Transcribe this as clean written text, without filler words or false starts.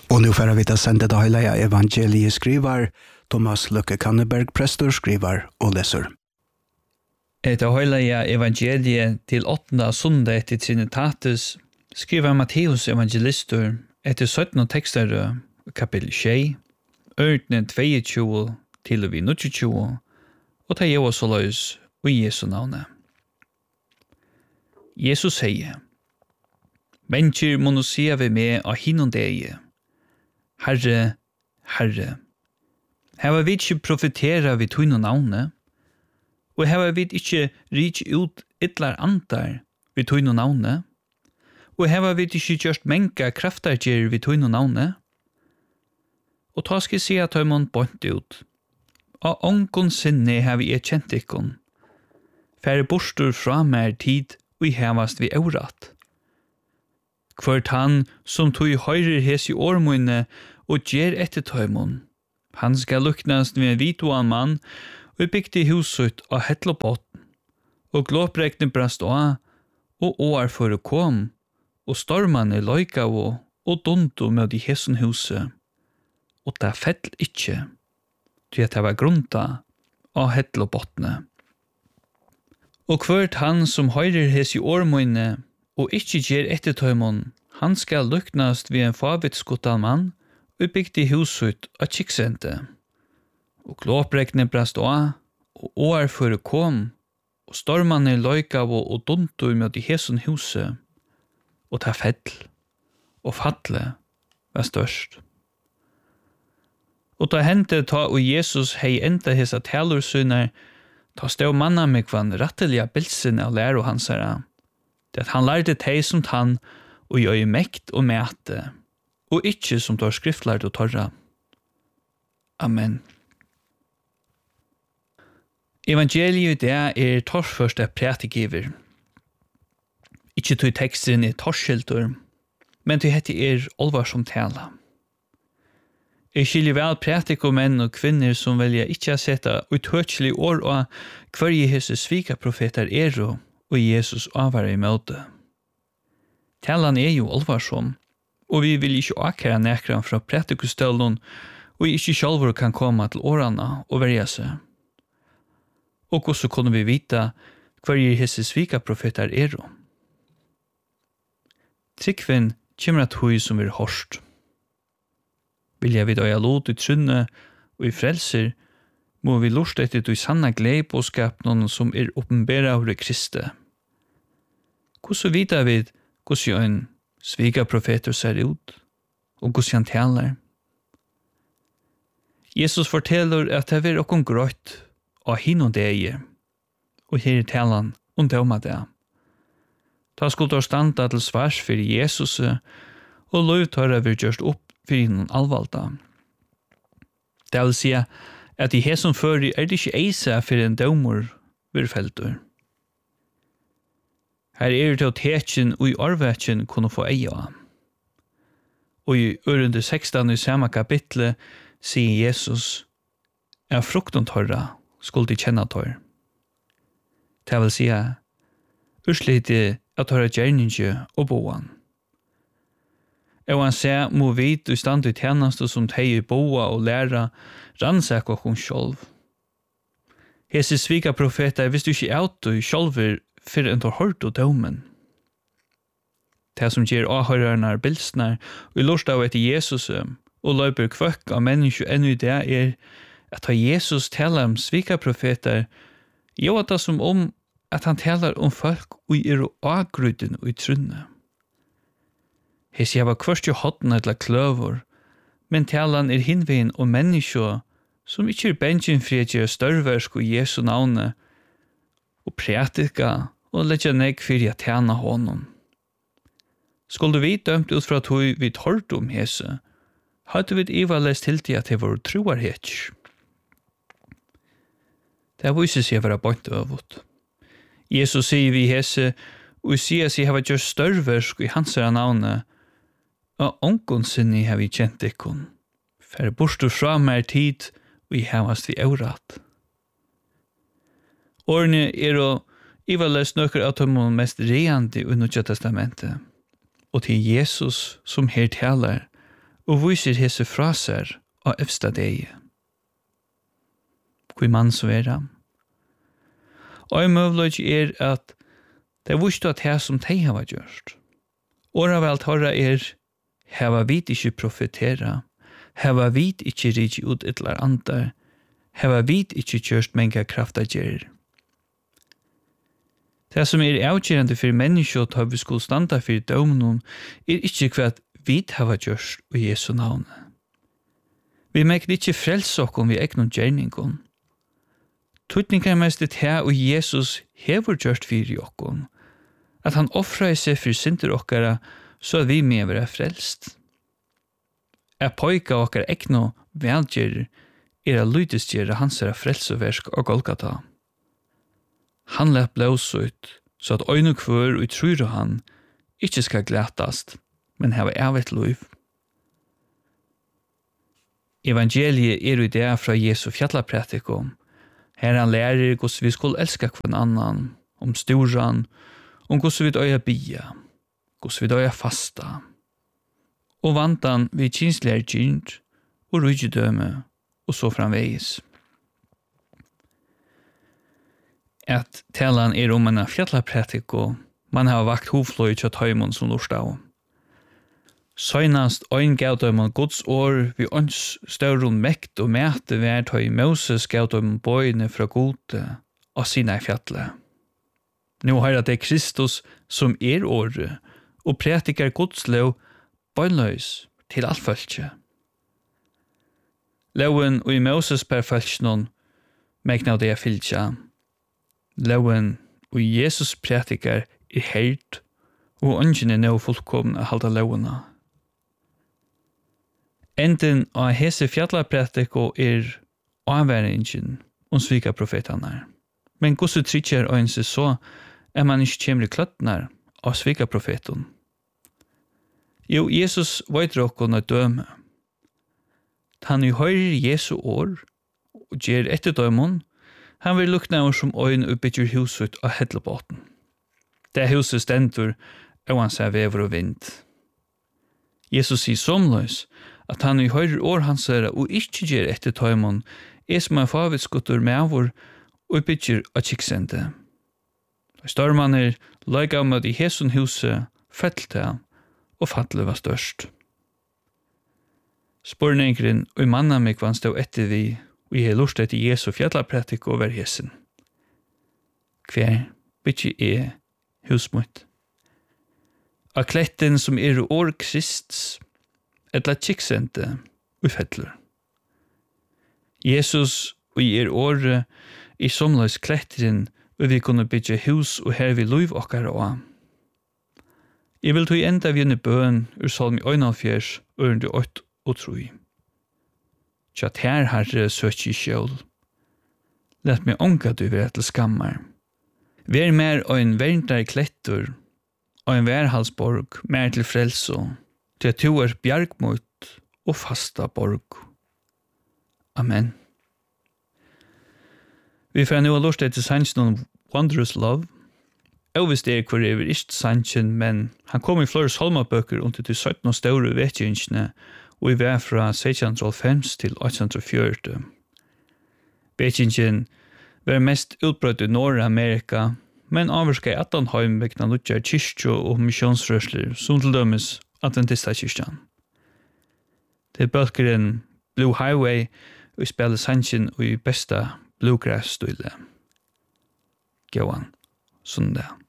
Og nu får vi ta sende det hele evangeliet skriver, Thomas Løkke Kanneberg, prestor, skriver og leser. Det hele evangeliet til 8. søndag til Trinitatis skriver Matteus evangelister etter 17 tekster kapitel 6, ørtene 22 til vi 29, og ta gjør så løs i Jesu navnet. Jesus sier, «Mennesker må nå se vi med av hinnom deg, Herre, Herre, her vi ikke profetera vi tog noen navnet, og her vi ikke rik ut ytler antar vi tog noen navnet, og her vi ikke gjørst menka kraftargjer vi tog noen navnet, og ta skal si at man bort ut. Og ångon sinne har vi kjent ikkon, færre borstor fra mer tid og hevast vi eurat. Kvart han som tog høyrer hes i årmunne og gjer etter tøymon, han skal luknast ved en vitoan mann og bygde huset av hettlopåten, og glåprekne brast av, og år for å kom, og stormane løyka og dundu med i hessen huset, og det fell ikkje, til at det var grunta av hettlopåtene. Og hvert han som høyrer hes i årmunne, og ikkje gjer etter tøymon, han skal luknast ved en favitskottan mann, og bygde huset av kiksente. Og glåprekne brast av, og år for å kom, og stormane løyka og dundu med i hessen huset, og ta fell, og fatle var størst. Og da hendte ta og Jesus hei enda hesa talursyner, ta stod manna med kvann rattelige bilsen av læro hansara, det at han lærte teg som tann, og gjør mekt og mæte, og ikkje som tar skriftlært og torra. Amen. Evangeliet det torførste prætigiver. Ikkje tog teksten torskiltur, men tog hette olvar som tala. Jeg skiljer vel prætik og menn og kvinner som velger ikkje å sette uthørselig år av hver hese svika profeter og Jesus avvare i møte. Talan jo olvarsom, og vi vil ikke akkere nekran fra prætikustølen, og ikke sjálfur kan komme til årene og verja seg. Og hvordan kunne vi vite hver hese svika profeter Tryggven kommer at hui som hårst. Vilja vi døya lot i trunne og i frelser, må vi lust etter du sanna gleipåskap noen som oppenbæra av Kristi. Hvordan vita vi hvordan en sviga profeter ser ut, og hvordan han taler? Jesus forteller at det er okkon grøtt av hinnom deg, og her talan døma det. Ta skulle standa til svars for Jesus, og lovtøra vi gjørst opp for hinnom alvalda. Det vil si at i hesson føri det ikke eisa for en dømur virfeltur. Her det til tekjen og i arvetjen kunne få eia. Og i ørende 16 i samme kapitlet sier Jesus frukten torra skulle de kjenne torr. Det vil si urslitet at torra gjerninge og boan. Og han sier må vite i stand til tjeneste som teg i boa og læra rannsaka okkur sjálv. Hese svika profeter visst du ikke auto i sjálver for en tar hørt og dømen. Det som gjer avhørerne bilsner og lort av etter Jesus og løper kvøkk av mennesker enn i det at da Jesus taler om svika profeter gjør det som at han taler om folk og avgruden og i trunne. Hese jeg var kvørst jo hotna til kløver, men talan hinveien om mennesker som ikke bensin fredjer størversk og Jesu navne, og prætika og letja nek fyrir at tjena honom. Skulle vi dømt ut fra tog vi tårt om hese, hadde vi ivalest til at det var troarhet. Det viser seg å være bort øvut. Jesus sier vi hese, og sier seg hava gjør størversk i hans navne, og ångon sinni har vi kjent ikkon, for bostur fra mer tid, og i hevast vi eurat. Årene og ivalest nøkker at de mest reande i Nødja testamentet, og til Jesus som her taler, og viser hese fra seg av øvsta deg. Hvor mann så han? Og møvløg at det visste at det som de har gjort. Åra vel tåra heva vit ikkje profetera, heva vit ikkje rikki ut etlar andar, heva vit ikkje kjørst menga krafta gjerir. Det som avgjørende for mennesker til vi skulle standa for dømnen, ikkje hva vi hava gjørst i Jesu navn. Vi mekker ikkje frelse okkom vi eknon gjerningon. Tutningar mest det her og Jesus hever gjørst for okkom, at han offrar seg for synder okkara, så at vi med være frelst. Poika okkar ekno velgjer a lydestgjere hans frelseversk og Golgata. Han lett blåsut, så at øyne kvør og tror han ikke skal glætast, men hava evet liv. Evangeliet i det fra Jesu fjallapratiko. Her han lærer hvordan vi skulle elska hver annan, om storan, om hvordan vi døya bia, hvordan vi døya fasta, og vantan vi kinsler gynt, og rydgjødøme, og så framvegis. At talan om en fjallapratiko, man har vakt hovfløy til tøymon som lorstav. Søgnast øyn gavdøymon Guds år vi øns størrun mekt og mæte værtøy Moses gavdøymon bøyne fra gode og Sinai fjallet. Nå har det Kristus som året og prætikar Guds lov bøynløys til alt følge. Loven og i Moses per følgenon megna det fylgja. Loven og Jesus prætikar helt og ønskene nå fullkomne å halda lovene. Enden av hese fjallapratiko avværingen og svika profetene. Men gosse trykker øynse så man ikke kommer i kløttene av svika profeten. Jo, Jesus vet råkken å døme. Han høyrer Jesu år og gjør etter dømen. Han vil lukne oss som øyn og bygger huset av hedlebåten. Det huset stendur og han ser vever og vind. Jesus sier somløs at han høyrer år hans og ikke gjør etter dømen som en favitskutter med vår og bygger av kiksende. Stormaner løg av med i hesun huset fettelte og fattelet var størst. Spørningren og manna meg vann stod etter vi og jeg lurt etter Jesu fjallapratiko over hesen. Hver bygger husmøtt. Av kletten som år Krists etla kiksende og fettler. Jesus og året i somløs kletteren og vi kunne bygge hus og her vi lov okkar og. Jeg vil tog enda vi inn i bøen ur salmi 81 ørende 8 og 3. Tjatt her herre søk i sjål. Lett meg ånga du være til skammar. Vær mer og en verndar klettur og en værhalsborg mer til frelso til at du bjargmot og fasta borg. Amen. Vi får nå lort etter sannsyn om Wondrous Love. Og hvis det hvor er ikke sannsyn, men han kom i flere salmabøker under de 17 store vetjengene, og vi var fra 1605 til 1840. Vetjengen var mest utbrøtt i Nord-Amerika, men avvarska i Atlanheim vekna lutjar kyrkjo og missionsrørsler, som til dømes Adventista-kyrkjan. Det bølgeren Blue Highway, og vi spiller sannsyn og i besta bluegrass-style. Gåan, sånn det.